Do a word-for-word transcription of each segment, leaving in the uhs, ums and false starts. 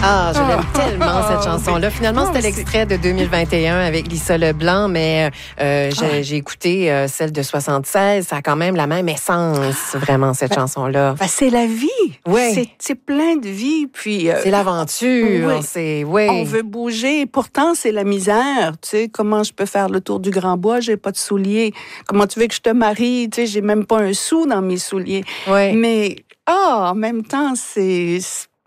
Ah, je l'aime ah, tellement, ah, cette chanson-là. Finalement, c'était l'extrait de deux mille vingt et un avec Lisa Leblanc, mais euh, j'ai, ah. j'ai écouté euh, celle de soixante-seize. Ça a quand même la même essence, vraiment, cette ben, chanson-là. Ben, c'est la vie. Oui. C'est, c'est plein de vie. Puis, euh, c'est l'aventure. Oui. C'est, oui. On veut bouger. Pourtant, c'est la misère. Tu sais, comment je peux faire le tour du Grand Bois? J'ai pas de souliers. Comment tu veux que je te marie? Tu sais, j'ai même pas un sou dans mes souliers. Oui. Mais, ah, oh, en même temps, c'est...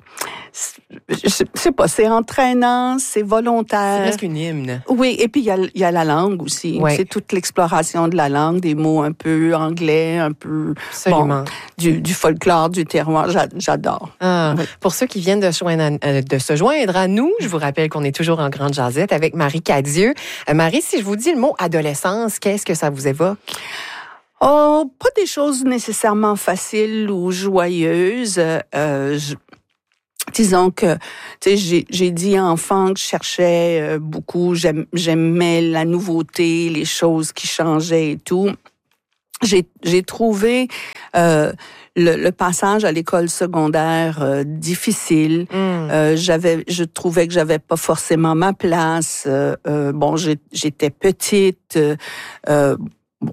Je sais pas, c'est entraînant, c'est volontaire. C'est presque une hymne. Oui, et puis il y a, y a la langue aussi. Oui. C'est toute l'exploration de la langue, des mots un peu anglais, un peu Absolument. Bon, du, du folklore, du terroir. J'adore. Ah, oui. Pour ceux qui viennent de, joindre à, de se joindre à nous, je vous rappelle qu'on est toujours en Grande Jazette avec Marie Cadieux. Euh, Marie, si je vous dis le mot adolescence, qu'est-ce que ça vous évoque? Oh, pas des choses nécessairement faciles ou joyeuses. Euh, je... Disons que, tu sais, j'ai, j'ai dit enfant que je cherchais euh, beaucoup, j'aim, j'aimais la nouveauté, les choses qui changeaient et tout. J'ai, j'ai trouvé euh, le, le passage à l'école secondaire euh, difficile. Mm. Euh, j'avais, je trouvais que j'avais pas forcément ma place. Euh, euh, bon, j'ai, j'étais petite. Euh, bon,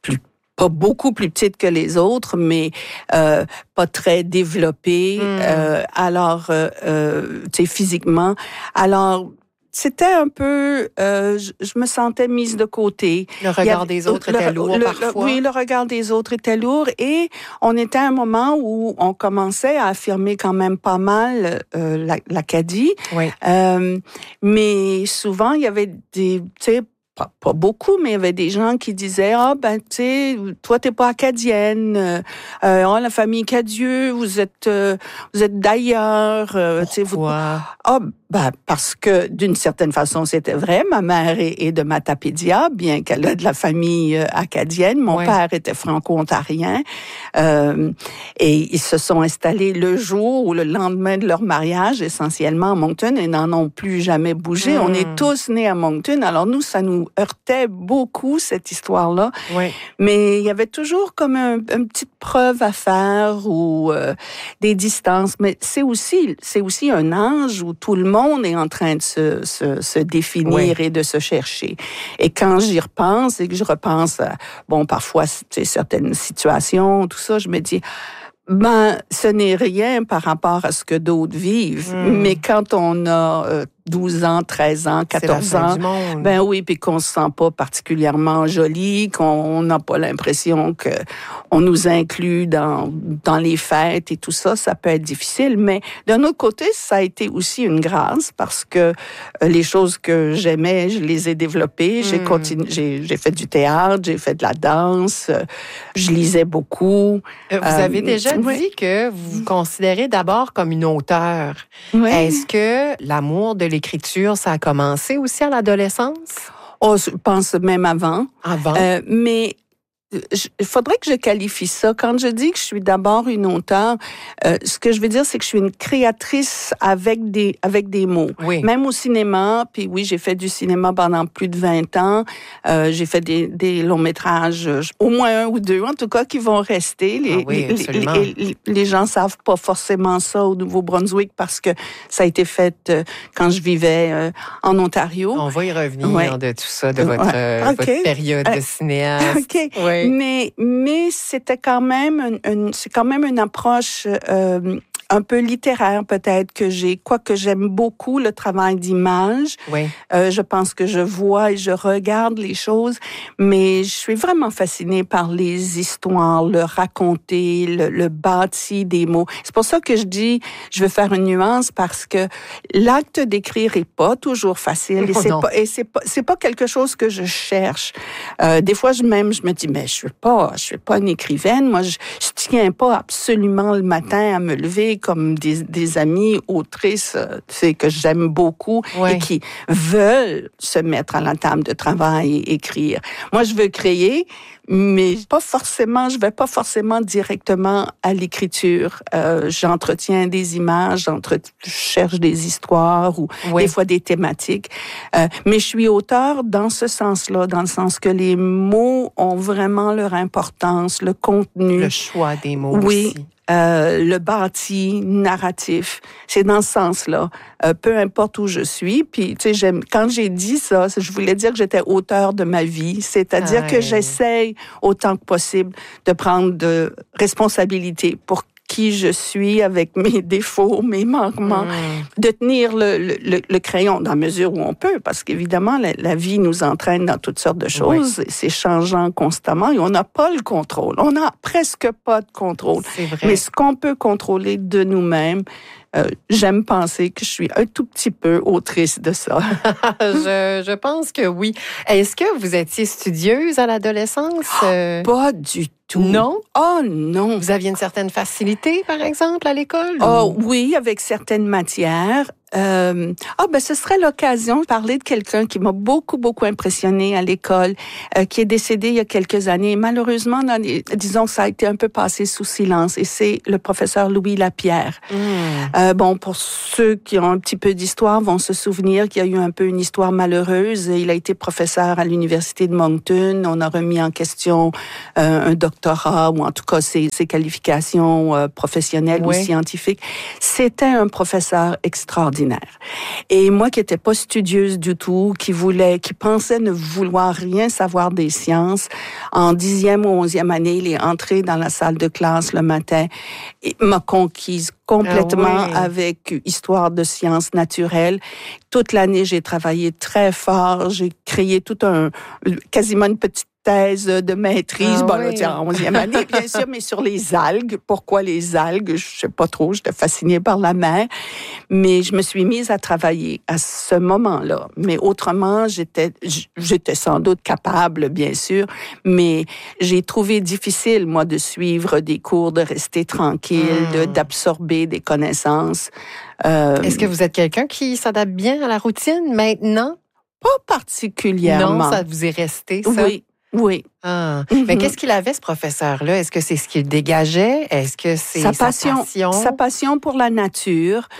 pas beaucoup plus petite que les autres, mais euh, pas très développée. Mm. Euh, alors, euh, euh, tu sais, physiquement. Alors, c'était un peu... Euh, je, je me sentais mise de côté. Le regard avait, des autres le, était lourd le, parfois. Le, oui, le regard des autres était lourd. Et on était à un moment où on commençait à affirmer quand même pas mal euh, l'Acadie. Oui. Euh, mais souvent, il y avait des... Tu sais, Pas, pas beaucoup, mais il y avait des gens qui disaient « Ah, ben, tu sais, toi, t'es pas acadienne. Euh, oh, la famille Cadieux, vous êtes euh, vous êtes d'ailleurs. Euh, Pourquoi? » Ah, ben, parce que, d'une certaine façon, c'était vrai. Ma mère est, est de Matapédia, bien qu'elle a de la famille euh, acadienne. Mon ouais. père était franco-ontarien. Euh, et ils se sont installés le jour ou le lendemain de leur mariage, essentiellement à Moncton, et n'en ont plus jamais bougé. Mmh. On est tous nés à Moncton. Alors, nous, ça nous heurtait beaucoup, cette histoire-là. Ouais. Mais il y avait toujours comme un, une petite preuve à faire ou euh, des distances. Mais c'est aussi, c'est aussi un âge où tout le monde est en train de se, se, se définir ouais. et de se chercher. Et quand j'y repense et que je repense à, bon, parfois, c'est certaines situations, tout ça, je me dis... Ben, ce n'est rien par rapport à ce que d'autres vivent. Mmh. Mais quand on a euh, douze ans, treize ans, quatorze ans, ben oui, puis qu'on se sent pas particulièrement joli, qu'on n'a pas l'impression que on nous inclut dans dans les fêtes et tout ça, ça peut être difficile. Mais d'un autre côté, ça a été aussi une grâce parce que euh, les choses que j'aimais, je les ai développées. Mmh. J'ai continué, j'ai, j'ai fait du théâtre, j'ai fait de la danse, euh, je lisais beaucoup. Euh, vous euh, avez déjà dit oui. que vous vous considérez d'abord comme une auteure. Oui. Est-ce que l'amour de l'écriture, ça a commencé aussi à l'adolescence? Oh, je pense même avant. Avant? Euh, mais il faudrait que je qualifie ça. Quand je dis que je suis d'abord une auteure, euh, ce que je veux dire, c'est que je suis une créatrice avec des avec des mots. Oui. Même au cinéma, puis oui, j'ai fait du cinéma pendant plus de vingt ans. Euh, j'ai fait des, des longs métrages, au moins un ou deux, en tout cas, qui vont rester. Les, ah oui, les, les, les, les gens savent pas forcément ça au Nouveau-Brunswick parce que ça a été fait euh, quand je vivais euh, en Ontario. On va y revenir ouais. de tout ça, de votre, ouais. okay. votre période de cinéaste. OK. Oui. Mais, mais c'était quand même une, une, c'est quand même une approche euh, un peu littéraire peut-être que j'ai, quoique j'aime beaucoup le travail d'image. Oui. Euh, je pense que je vois et je regarde les choses, mais je suis vraiment fascinée par les histoires, le raconter, le, le bâti des mots. C'est pour ça que je dis, je veux faire une nuance parce que l'acte d'écrire est pas toujours facile et oh c'est non. pas et c'est pas c'est pas quelque chose que je cherche. Euh, des fois, je même je me dis mais je suis pas je suis pas une écrivaine. Moi, je, je tiens pas absolument le matin à me lever comme des, des amis autrices, tu sais, que j'aime beaucoup ouais. et qui veulent se mettre à la table de travail et écrire. Moi, je veux créer, mais pas forcément, je vais pas forcément directement à l'écriture. Euh, j'entretiens des images, j'entre... je cherche des histoires ou oui. des fois des thématiques. Euh, mais je suis auteur dans ce sens-là, dans le sens que les mots ont vraiment leur importance, le contenu. Le choix des mots oui. aussi. euh, le bâti narratif. C'est dans ce sens-là. Euh, peu importe où je suis. Puis, tu sais, j'aime, quand j'ai dit ça, je voulais dire que j'étais auteur de ma vie. C'est-à-dire ouais. que j'essaye autant que possible de prendre de responsabilité pour qui je suis avec mes défauts, mes manquements, mmh. de tenir le, le, le crayon dans la mesure où on peut, parce qu'évidemment, la, la vie nous entraîne dans toutes sortes de choses, oui. c'est changeant constamment et on n'a pas le contrôle. On n'a presque pas de contrôle. C'est vrai. Mais ce qu'on peut contrôler de nous-mêmes, Euh, j'aime penser que je suis un tout petit peu autrice de ça. je, je pense que oui. Est-ce que vous étiez studieuse à l'adolescence? Oh, pas du tout. Non? Oh non. Vous aviez une certaine facilité, par exemple, à l'école? Oh ou... oui, avec certaines matières. Euh, ah ben ce serait l'occasion de parler de quelqu'un qui m'a beaucoup beaucoup impressionné à l'école, euh, qui est décédé il y a quelques années. Malheureusement, dans les, disons que ça a été un peu passé sous silence. Et c'est le professeur Louis Lapierre. Mmh. Euh, bon, pour ceux qui ont un petit peu d'histoire vont se souvenir qu'il y a eu un peu une histoire malheureuse. Il a été professeur à l'université de Moncton. On a remis en question euh, un doctorat ou en tout cas ses, ses qualifications euh, professionnelles oui. ou scientifiques. C'était un professeur extraordinaire. Et moi qui n'étais pas studieuse du tout, qui voulait, qui pensait ne vouloir rien savoir des sciences, en dixième ou onzième année, il est entré dans la salle de classe le matin et m'a conquise complètement ah oui. avec histoire de sciences naturelles. Toute l'année, j'ai travaillé très fort, j'ai créé tout un, quasiment une petite thèse de maîtrise, ah bon, oui. là, en onzième année, bien sûr, mais sur les algues. Pourquoi les algues? Je sais pas trop, j'étais fascinée par la mer. Mais je me suis mise à travailler à ce moment-là. Mais autrement, j'étais, j'étais sans doute capable, bien sûr, mais j'ai trouvé difficile, moi, de suivre des cours, de rester tranquille, mmh. de, d'absorber des connaissances. Euh, Est-ce que vous êtes quelqu'un qui s'adapte bien à la routine maintenant? Pas particulièrement. Non, ça vous est resté, ça? Oui. Oui. Ah. Mm-hmm. Mais qu'est-ce qu'il avait, ce professeur-là? Est-ce que c'est ce qu'il dégageait? Est-ce que c'est sa passion? Sa passion, sa passion pour la nature,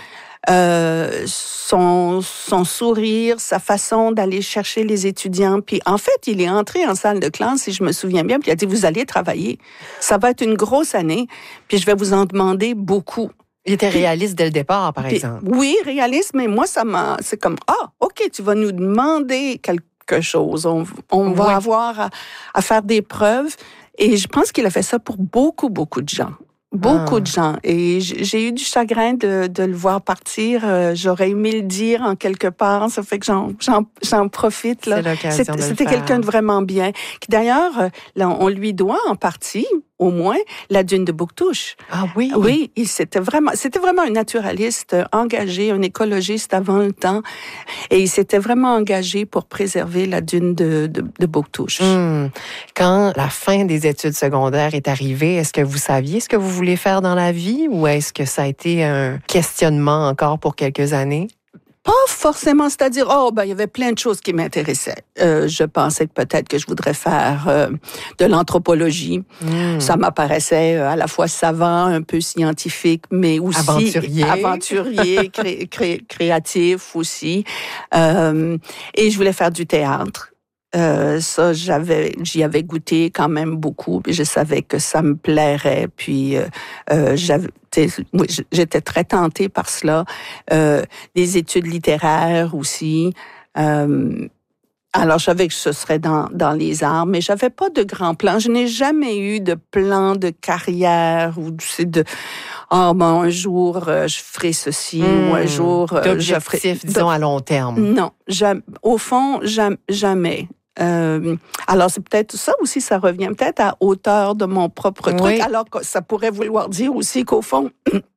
euh, son, son sourire, sa façon d'aller chercher les étudiants. Puis en fait, il est entré en salle de classe, si je me souviens bien, puis il a dit, vous allez travailler. Ça va être une grosse année, puis je vais vous en demander beaucoup. Il était réaliste dès le départ, par puis, exemple. Oui, réaliste, mais moi, ça m'a... C'est comme, ah, OK, tu vas nous demander quelque chose. On, on va ouais. avoir à, à faire des preuves. Et je pense qu'il a fait ça pour beaucoup, beaucoup de gens. Beaucoup ah. de gens. Et j'ai eu du chagrin de, de le voir partir. Euh, j'aurais aimé le dire en quelque part. Ça fait que j'en, j'en, j'en profite. Là. C'est l'occasion de le C'était faire. quelqu'un de vraiment bien. Qui d'ailleurs, là, on lui doit en partie, au moins, la dune de Bouctouche. Ah oui? Oui, il s'était vraiment, c'était vraiment un naturaliste engagé, un écologiste avant le temps. Et il s'était vraiment engagé pour préserver la dune de, de, de Bouctouche. Hum. Quand la fin des études secondaires est arrivée, est-ce que vous saviez ce que vous voulez faire dans la vie ou est-ce que ça a été un questionnement encore pour quelques années? Pas forcément, c'est-à-dire, oh, ben, il y avait plein de choses qui m'intéressaient. Euh, je pensais que peut-être que je voudrais faire euh, de l'anthropologie. Mmh. Ça m'apparaissait à la fois savant, un peu scientifique, mais aussi aventurier, aventurier cré, cré, créatif aussi. Euh, et je voulais faire du théâtre. Euh, ça, j'avais, j'y avais goûté quand même beaucoup, puis je savais que ça me plairait, puis euh, euh, j'avais, oui, j'étais très tentée par cela. Euh, des études littéraires aussi. Euh, alors, je savais que ce serait dans, dans les arts, mais j'avais pas de grands plans. Je n'ai jamais eu de plan de carrière ou de... Ah, oh, bon, un jour, euh, je ferai ceci, mmh, ou un jour, euh, je ferai... disons, à long terme. Non, jamais, au fond, jamais. jamais. Euh, alors, c'est peut-être ça aussi, ça revient peut-être à hauteur de mon propre truc, oui. alors que ça pourrait vouloir dire aussi qu'au fond,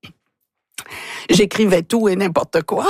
j'écrivais tout et n'importe quoi.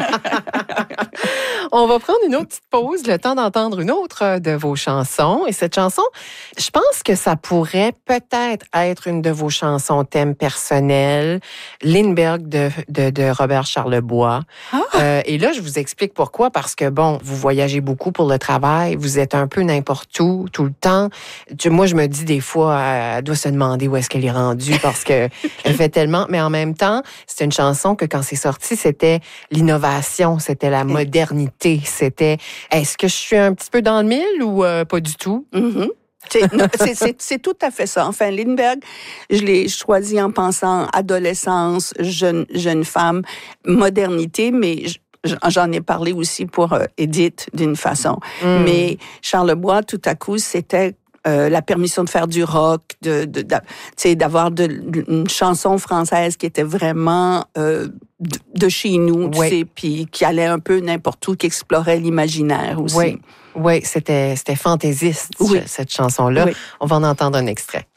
On va prendre une autre petite pause, le temps d'entendre une autre de vos chansons. Et cette chanson, je pense que ça pourrait peut-être être une de vos chansons thème personnel, Lindbergh de, de, de Robert Charlebois. Ah. Euh, et là, je vous explique pourquoi. Parce que, bon, vous voyagez beaucoup pour le travail, vous êtes un peu n'importe où, tout le temps. Moi, je me dis des fois, elle doit se demander où est-ce qu'elle est rendue parce que elle fait tellement. Mais en même temps, c'est une chanson que quand c'est sorti, c'était l'innovation, c'était la modernité. C'était, est-ce que je suis un petit peu dans le mille ou euh, pas du tout? Mm-hmm. C'est, non, c'est, c'est, c'est tout à fait ça. Enfin, Lindbergh, je l'ai choisi en pensant adolescence, jeune, jeune femme, modernité, mais je, j'en ai parlé aussi pour euh, Edith d'une façon. Mm. Mais Charlebois, tout à coup, c'était Euh, la permission de faire du rock, de, de, de tu sais, d'avoir de, de, une chanson française qui était vraiment euh, de, de chez nous, tu oui. sais, puis qui allait un peu n'importe où, qui explorait l'imaginaire aussi. Oui, oui, c'était, c'était fantaisiste, oui. cette chanson-là. Oui. On va en entendre un extrait.